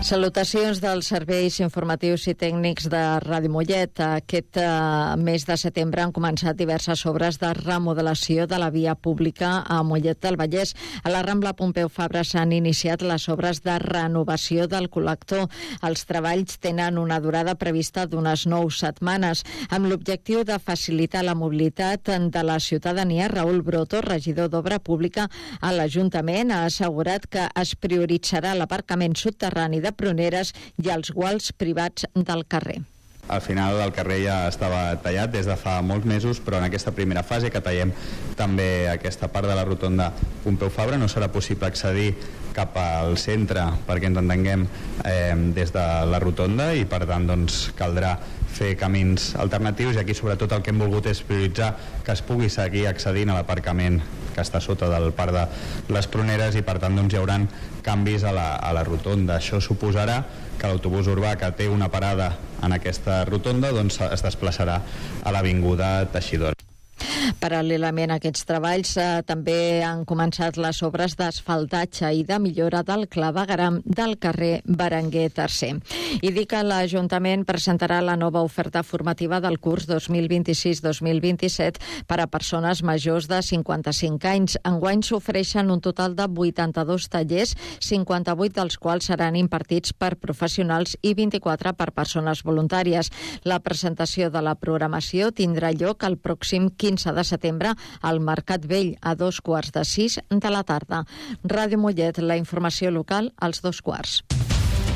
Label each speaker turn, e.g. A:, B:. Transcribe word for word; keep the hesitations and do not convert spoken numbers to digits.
A: Salutacions dels serveis informatius i tècnics de Ràdio Mollet. Aquest uh, mes de setembre han començat diverses obres de remodelació de la via pública a Mollet del Vallès. A la Rambla Pompeu Fabra s'han iniciat les obres de renovació del col·lector. Els treballs tenen una durada prevista d'unes nou setmanes. Amb l'objectiu de facilitar la mobilitat de la ciutadania, Raül Broto, regidor d'Obra Pública a l'Ajuntament, ha assegurat que es prioritzarà l'aparcament subterrani de Pruneres i els guals privats del carrer.
B: Al final el carrer ja estava tallat des de fa molts mesos, però en aquesta primera fase que tallem també aquesta part de la rotonda Pompeu Fabra no serà possible accedir cap al centre perquè ens entenguem eh, des de la rotonda i per tant doncs, caldrà fer camins alternatius i aquí sobretot el que hem volgut és prioritzar que es pugui seguir accedint a l'aparcament que està sota del parc de les Pruneres i per tant doncs, hi haurà canvis a la, a la rotonda. Això suposarà que l'autobús urbà que té una parada en aquesta rotonda doncs, es desplaçarà a l'avinguda Teixidor.
A: Paral·lelament a aquests treballs eh, també han començat les obres d'asfaltatge i de millora del clavegueram del carrer Berenguer tercer. I dic que l'Ajuntament presentarà la nova oferta formativa del curs dos mil vint-i-sis dos mil vint-i-set per a persones majors de cinquanta-cinc anys. Enguany s'ofereixen un total de vuitanta-dos tallers, cinquanta-vuit dels quals seran impartits per professionals i vint-i-quatre per persones voluntàries. La presentació de la programació tindrà lloc el pròxim quinze de setembre al Mercat Vell a dos quarts de sis de la tarda. Ràdio Mollet, la informació local als dos quarts.